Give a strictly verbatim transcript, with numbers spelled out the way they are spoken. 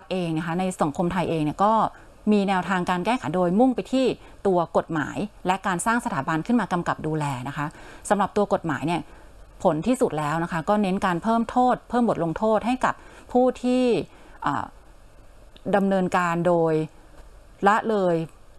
เองนะคะในสังคมไทยเองเนี่ยก็มีแนวทางการแก้ไขโดยมุ่งไปที่ตัวกฎหมายและการสร้างสถาบันขึ้นมากำกับดูแลนะคะสำหรับตัวกฎหมายเนี่ยผลที่สุดแล้วนะคะก็เน้นการเพิ่มโทษเพิ่มบทลงโทษให้กับผู้ที่ดำเนินการโดยละเลย